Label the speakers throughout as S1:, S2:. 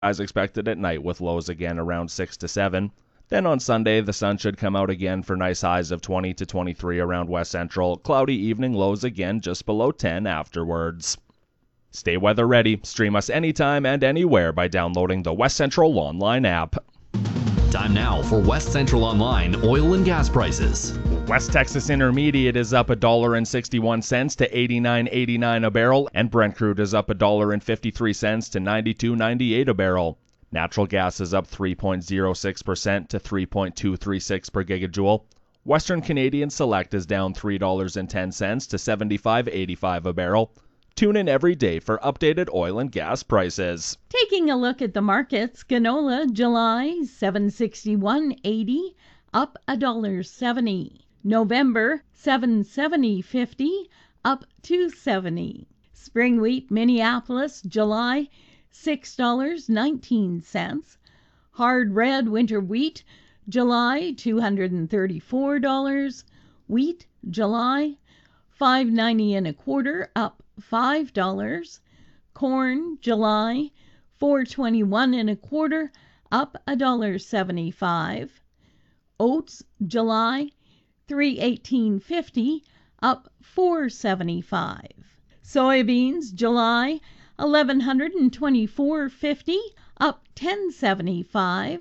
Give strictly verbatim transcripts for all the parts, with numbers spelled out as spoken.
S1: As expected at night with lows again around six to seven. Then on Sunday, the sun should come out again for nice highs of twenty to twenty-three around West Central. Cloudy evening, lows again just below ten afterwards. Stay weather ready. Stream us anytime and anywhere by downloading the West Central Online app.
S2: Time now for West Central Online oil and gas prices.
S1: West Texas Intermediate is up one dollar and sixty-one cents to eighty-nine eighty-nine a barrel, and Brent crude is up one dollar and fifty-three cents to ninety-two ninety-eight a barrel. Natural gas is up three point zero six percent to three point two three six per gigajoule. Western Canadian Select is down three dollars and ten cents to seventy-five eighty-five a barrel. Tune in every day for updated oil and gas prices.
S3: Taking a look at the markets, canola July seven sixty-one eighty, up one dollar seventy. November seven seventy fifty, up two seventy. Spring wheat Minneapolis July six dollars nineteen cents. Hard red winter wheat July two hundred thirty-four dollars. Wheat July five ninety and a quarter, up five dollars. Corn July four twenty-one and a quarter, up one dollar seventy-five. Oats July three eighteen fifty, up four seventy-five. Soybeans July eleven twenty-four fifty, up ten seventy-five.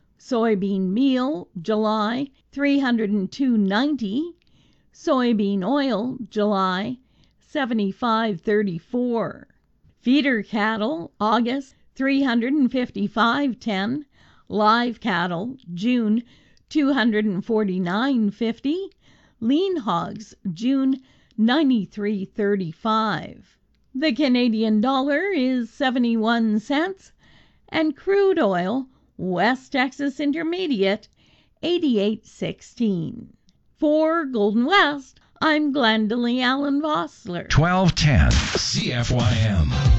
S3: Soybean meal July three hundred two ninety. Soybean oil July seventy-five thirty-four. Feeder cattle August three hundred fifty-five ten. Live cattle June two hundred forty-nine fifty. Lean hogs June ninety-three thirty-five. The Canadian dollar is seventy-one cents, and crude oil West Texas Intermediate eighty-eight sixteen. For Golden West, I'm Glendalee Allen Vossler.
S4: twelve ten C F Y M.